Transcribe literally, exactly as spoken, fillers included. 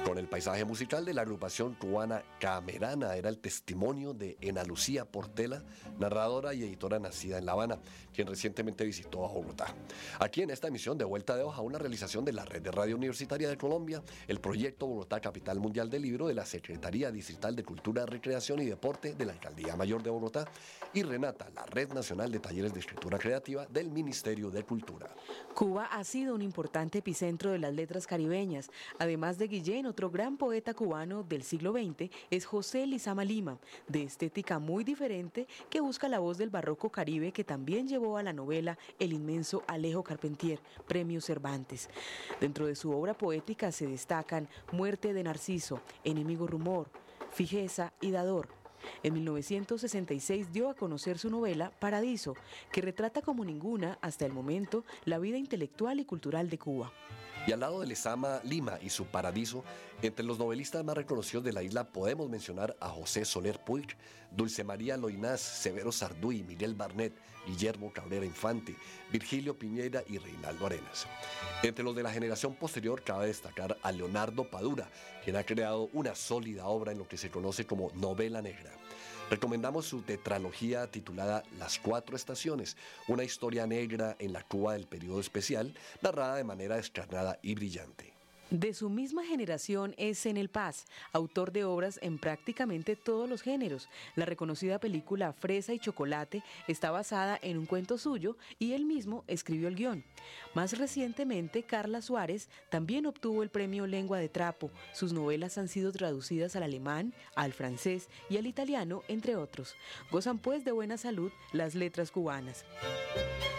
Con el paisaje musical de la agrupación cubana Camerana era el testimonio de Ena Lucía Portela, narradora y editora nacida en La Habana, quien recientemente visitó a Bogotá. Aquí en esta emisión de Vuelta de Hoja, una realización de la Red de Radio Universitaria de Colombia, el proyecto Bogotá Capital Mundial del Libro de la Secretaría Distrital de Cultura, Recreación y Deporte de la Alcaldía Mayor de Bogotá y Renata, la Red Nacional de Talleres de Escritura Creativa del Ministerio de Cultura. Cuba ha sido un importante epicentro de las letras caribeñas. Además de Guillén, otro gran poeta cubano del siglo veinte es José Lizama Lima, de estética muy diferente que busca la voz del barroco caribe que también llevó a la novela el inmenso Alejo Carpentier, Premio Cervantes. Dentro de su obra poética se destacan Muerte de Narciso, Enemigo Rumor, Fijeza y Dador. En mil novecientos sesenta y seis dio a conocer su novela Paradiso, que retrata como ninguna, hasta el momento, la vida intelectual y cultural de Cuba. Y al lado de Lizama Lima y su Paradiso, entre los novelistas más reconocidos de la isla podemos mencionar a José Soler Puig, Dulce María Loinás, Severo Sarduy, Miguel Barnet, Guillermo Cabrera Infante, Virgilio Piñera y Reinaldo Arenas. Entre los de la generación posterior cabe destacar a Leonardo Padura, quien ha creado una sólida obra en lo que se conoce como novela negra. Recomendamos su tetralogía titulada Las Cuatro Estaciones, una historia negra en la Cuba del periodo especial, narrada de manera descarnada y brillante. De su misma generación es Enel Paz, autor de obras en prácticamente todos los géneros. La reconocida película Fresa y Chocolate está basada en un cuento suyo y él mismo escribió el guión. Más recientemente, Carla Suárez también obtuvo el premio Lengua de Trapo. Sus novelas han sido traducidas al alemán, al francés y al italiano, entre otros. Gozan pues de buena salud las letras cubanas.